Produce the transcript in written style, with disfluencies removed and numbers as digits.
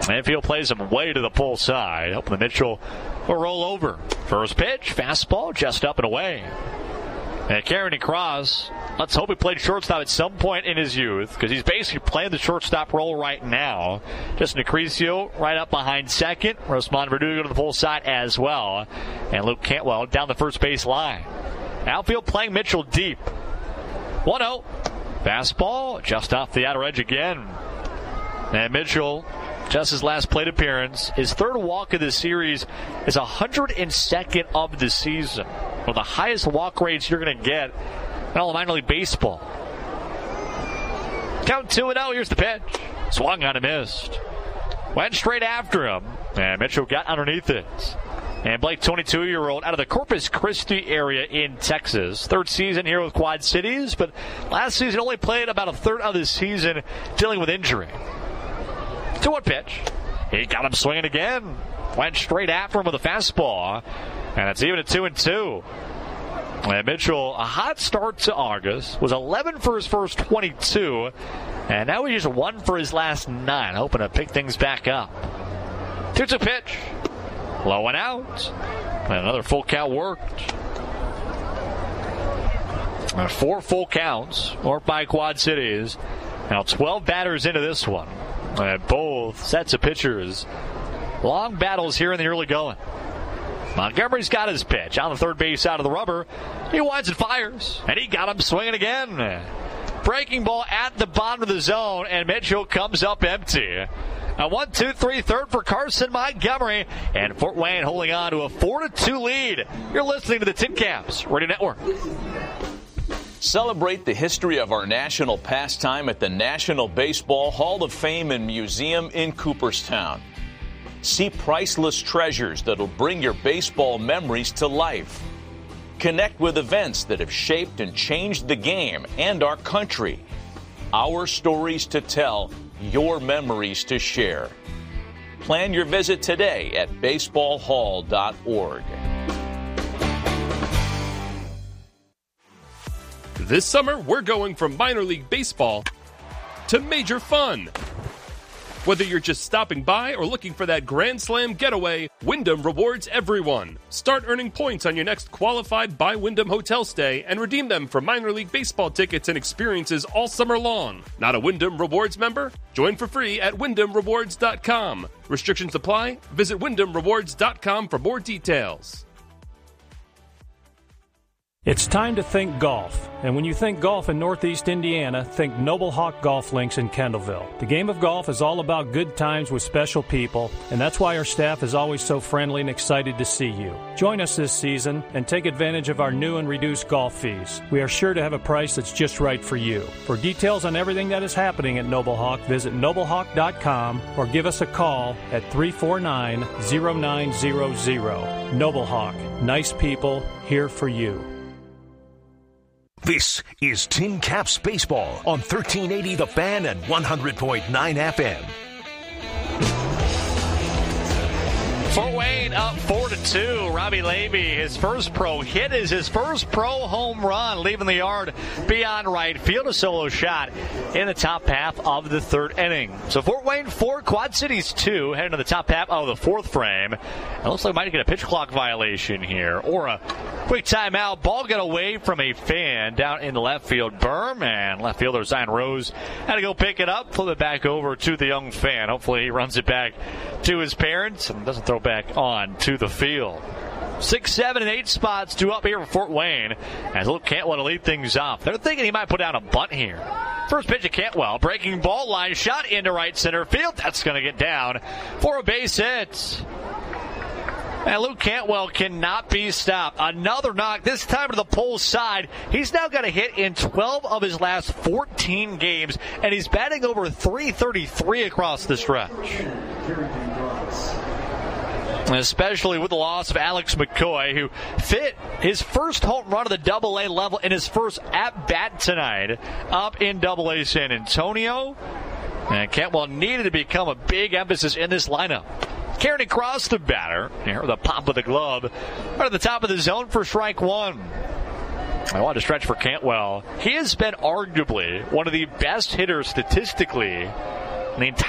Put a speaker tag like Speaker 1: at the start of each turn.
Speaker 1: Mayfield plays him way to the pull side, hoping the Mitchell will roll over. First pitch, fastball, just up and away. And Carrington Cross, let's hope he played shortstop at some point in his youth, because he's basically playing the shortstop role right now. Justin Acrisio right up behind second. Rosman Verdugo to the pull side as well. And Luke Cantwell down the first base line. Outfield playing Mitchell deep. 1-0. Fastball just off the outer edge again. And Mitchell, just his last plate appearance, his third walk of the series is 102nd of the season. One of the highest walk rates you're going to get in all of minor league baseball. Count 2-0. Here's the pitch. Swung on and missed. Went straight after him, and Mitchell got underneath it. And Blake, 22-year-old, out of the Corpus Christi area in Texas. Third season here with Quad Cities, but last season only played about a third of the season dealing with injury. 2-1 pitch. He got him swinging again. Went straight after him with a fastball. And it's even at 2-2. And Mitchell, a hot start to August, was 11 for his first 22. And now he's just 1 for his last 9, hoping to pick things back up. 2-2 pitch. Low and out. And another full count worked. 4 full counts worked by Quad Cities. Now 12 batters into this one. And both sets of pitchers. Long battles here in the early going. Montgomery's got his pitch on the third base side of the rubber. He winds and fires. And he got him swinging again. Breaking ball at the bottom of the zone. And Mitchell comes up empty. A 1-2-3 third for Carson Montgomery. And Fort Wayne holding on to a 4-2 lead. You're listening to the Tin Caps Radio Network.
Speaker 2: Celebrate the history of our national pastime at the National Baseball Hall of Fame and Museum in Cooperstown. See priceless treasures that'll bring your baseball memories to life. Connect with events that have shaped and changed the game and our country. Our stories to tell, your memories to share. Plan your visit today at baseballhall.org.
Speaker 3: This summer, we're going from minor league baseball to major fun. Whether you're just stopping by or looking for that Grand Slam getaway, Wyndham rewards everyone. Start earning points on your next qualified by Wyndham hotel stay and redeem them for minor league baseball tickets and experiences all summer long. Not a Wyndham Rewards member? Join for free at WyndhamRewards.com. Restrictions apply. Visit WyndhamRewards.com for more details.
Speaker 4: It's time to think golf. And when you think golf in Northeast Indiana, think Noble Hawk Golf Links in Kendallville. The game of golf is all about good times with special people, and that's why our staff is always so friendly and excited to see you. Join us this season and take advantage of our new and reduced golf fees. We are sure to have a price that's just right for you. For details on everything that is happening at Noble Hawk, visit noblehawk.com or give us a call at 349-0900. Noble Hawk, nice people, here for you.
Speaker 5: This is Tin Caps Baseball on 1380 The Fan and 100.9 FM.
Speaker 1: Fort Wayne up 4-2. Robbie Levy, his first pro hit is his first pro home run, leaving the yard beyond right field. A solo shot in the top half of the third inning. So Fort Wayne 4, Quad Cities 2, heading to the top half of the fourth frame. It looks like we might get a pitch clock violation here or a quick timeout. Ball got away from a fan down in the left field berm, and left fielder Zion Rose had to go pick it up, flip it back over to the young fan. Hopefully he runs it back to his parents and doesn't throw back on to the field. 6, 7, and 8 spots due up here for Fort Wayne as Luke Cantwell to lead things off. They're thinking he might put down a bunt here. First pitch of Cantwell, breaking ball, line shot into right center field. That's going to get down for a base hit. And Luke Cantwell cannot be stopped. Another knock, this time to the pole side. He's now got a hit in 12 of his last 14 games, and he's batting over .333 across the stretch. Especially with the loss of Alex McCoy, who fit his first home run of the Double-A level in his first at-bat tonight up in Double-A San Antonio. And Cantwell needed to become a big emphasis in this lineup. Carrington Cross, the batter, here with a pop of the glove, right at the top of the zone for strike one. I want to stretch for Cantwell. He has been arguably one of the best hitters statistically in the entire